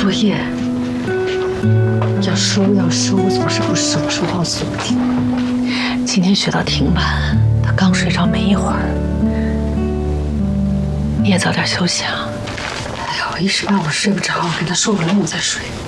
作业，要收，总是不收，收到锁定。今天学到挺晚，他刚睡着没一会儿。你也早点休息啊。哎呀，我一时半会儿睡不着，给他说个冷我再睡。